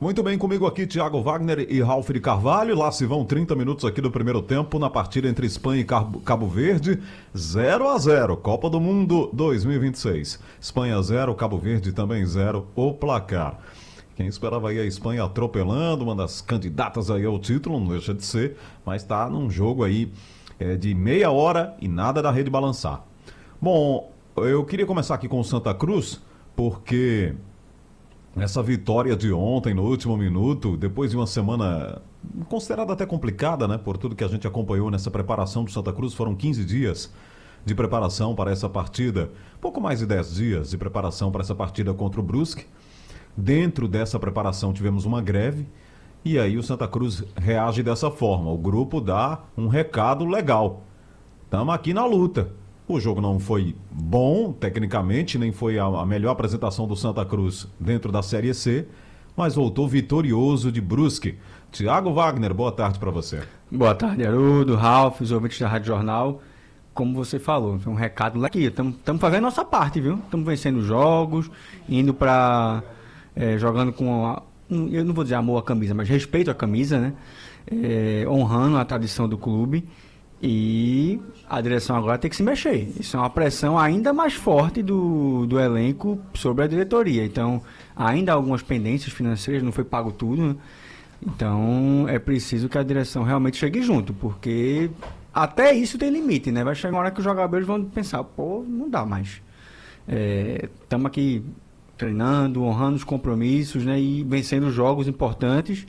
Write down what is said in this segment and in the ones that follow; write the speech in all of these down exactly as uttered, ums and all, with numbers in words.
Muito bem, comigo aqui Thiago Wagner e Ralf de Carvalho. Lá se vão trinta minutos aqui do primeiro tempo na partida entre Espanha e Cabo Verde. zero a zero, Copa do Mundo dois mil e vinte e seis. Espanha zero, Cabo Verde também zero, o placar. Quem esperava aí a Espanha atropelando, uma das candidatas aí ao título, não deixa de ser, mas tá num jogo aí é, de meia hora e nada da rede balançar. Bom, eu queria começar aqui com o Santa Cruz, porque essa vitória de ontem, no último minuto, depois de uma semana considerada até complicada, né? Por tudo que a gente acompanhou nessa preparação do Santa Cruz, foram quinze dias de preparação para essa partida, pouco mais de dez dias de preparação para essa partida contra o Brusque. Dentro dessa preparação tivemos uma greve e aí o Santa Cruz reage dessa forma. O grupo dá um recado legal. Estamos aqui na luta. O jogo não foi bom, tecnicamente, nem foi a, a melhor apresentação do Santa Cruz dentro da Série C, mas voltou vitorioso de Brusque. Thiago Wagner, boa tarde para você. Boa tarde, Haroldo, Ralf, os ouvintes da Rádio Jornal. Como você falou, foi um recado aqui. Estamos fazendo a nossa parte, viu? Estamos vencendo jogos, indo para... É, jogando com... A, um, eu não vou dizer amor à camisa, mas respeito à camisa, né? É, honrando a tradição do clube. E a direção agora tem que se mexer. Isso é uma pressão ainda mais forte do, do elenco sobre a diretoria. Então, ainda há algumas pendências financeiras, não foi pago tudo, né? Então, é preciso que a direção realmente chegue junto, porque até isso tem limite, né? Vai chegar uma hora que os jogadores vão pensar, pô, não dá mais. Estamos é, aqui treinando, honrando os compromissos, né? E vencendo jogos importantes.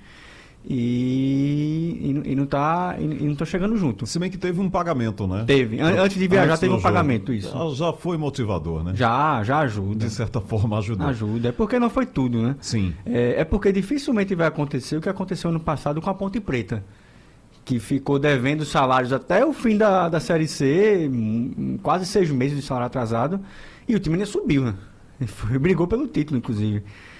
E, e, e não tá e, e não tô chegando junto. Se bem que teve um pagamento, né? Teve. Antes de viajar, Antes teve um jogo. pagamento, isso. Já, já foi motivador, né? Já, já ajuda. De certa forma ajudou. Ajuda. É porque não foi tudo, né? Sim. É, é porque dificilmente vai acontecer o que aconteceu no passado com a Ponte Preta, que ficou devendo salários até o fim da, da Série C, quase seis meses de salário atrasado, e o time nem subiu, né? Foi, brigou pelo título, inclusive.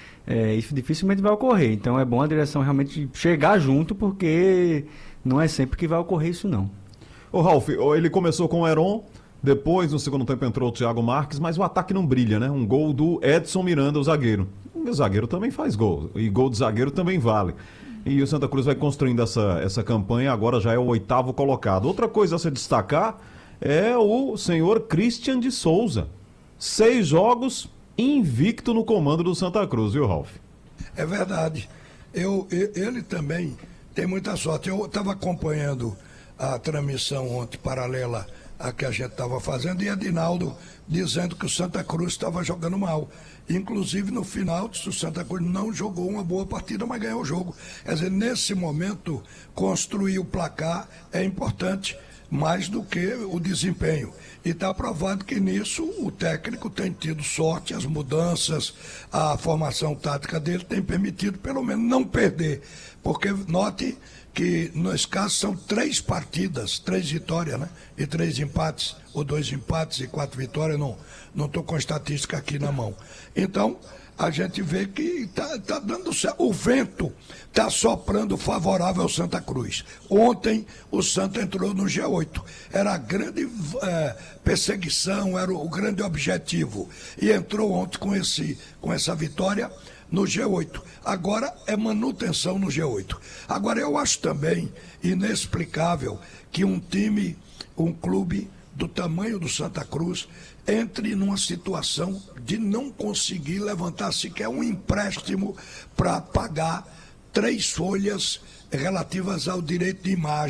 É, isso dificilmente vai ocorrer, então é bom a direção realmente chegar junto, porque não é sempre que vai ocorrer isso não. Ô Ralf, ele começou com o Heron, depois no segundo tempo entrou o Thiago Marques, mas o ataque não brilha, né? Um gol do Edson Miranda, o zagueiro. O zagueiro também faz gol, e gol de zagueiro também vale. E o Santa Cruz vai construindo essa, essa campanha, agora já é o oitavo colocado. Outra coisa a se destacar é o senhor Christian de Souza. Seis jogos, invicto no comando do Santa Cruz, viu, Ralf? É verdade. Eu, ele também tem muita sorte. Eu estava acompanhando a transmissão ontem, paralela à que a gente estava fazendo, e Edinaldo dizendo que o Santa Cruz estava jogando mal. Inclusive, no final, o Santa Cruz não jogou uma boa partida, mas ganhou o jogo. Quer dizer, nesse momento, construir o placar é importante, mais do que o desempenho. E está provado que nisso o técnico tem tido sorte, as mudanças, a formação tática dele tem permitido pelo menos não perder. Porque note que nesse caso são três partidas, três vitórias, né? E três empates, ou dois empates e quatro vitórias, não não estou com a estatística aqui na mão. Então, a gente vê que está tá dando certo. O vento está soprando favorável ao Santa Cruz. Ontem o Santa entrou no G oito. Era a grande é, perseguição, era o, o grande objetivo. E entrou ontem com, esse, com essa vitória no G oito. Agora é manutenção no G oito. Agora eu acho também inexplicável que um time, um clube do tamanho do Santa Cruz entre numa situação de não conseguir levantar sequer um empréstimo para pagar três folhas relativas ao direito de imagem.